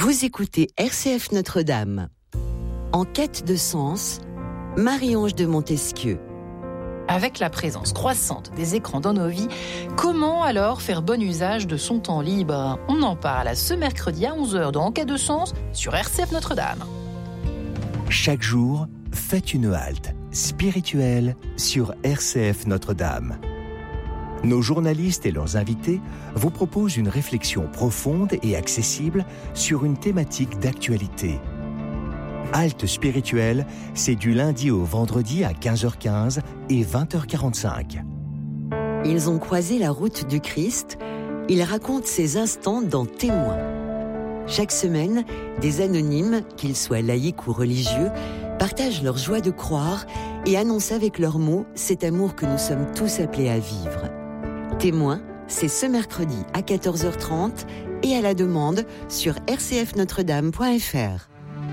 Vous écoutez RCF Notre-Dame. En quête de sens, Marie-Ange de Montesquieu. Avec la présence croissante des écrans dans nos vies, comment alors faire bon usage de son temps libre ? On en parle ce mercredi à 11h dans En quête de sens sur RCF Notre-Dame. Chaque jour, faites une halte spirituelle sur RCF Notre-Dame. Nos journalistes et leurs invités vous proposent une réflexion profonde et accessible sur une thématique d'actualité. Halte spirituelle, c'est du lundi au vendredi à 15h15 et 20h45. Ils ont croisé la route du Christ. Ils racontent ces instants dans Témoins. Chaque semaine, des anonymes, qu'ils soient laïcs ou religieux, partagent leur joie de croire et annoncent avec leurs mots cet amour que nous sommes tous appelés à vivre. Témoins, c'est ce mercredi à 14h30 et à la demande sur rcfnotredame.fr.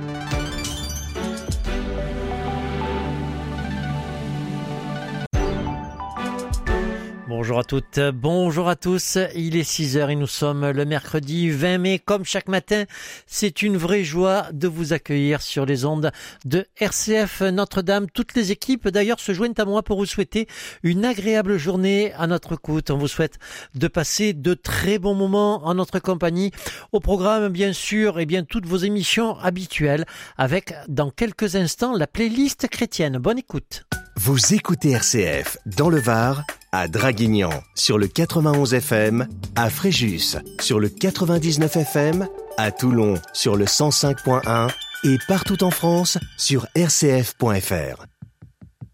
Bonjour à toutes, bonjour à tous, il est 6h et nous sommes le mercredi 20 mai. Comme chaque matin, c'est une vraie joie de vous accueillir sur les ondes de RCF Notre-Dame. Toutes les équipes d'ailleurs se joignent à moi pour vous souhaiter une agréable journée à notre écoute. On vous souhaite de passer de très bons moments en notre compagnie. Au programme bien sûr, et bien toutes vos émissions habituelles avec dans quelques instants la playlist chrétienne. Bonne écoute. Vous écoutez RCF dans le Var, à Draguignan sur le 91 FM, à Fréjus sur le 99 FM, à Toulon sur le 105.1 et partout en France sur rcf.fr.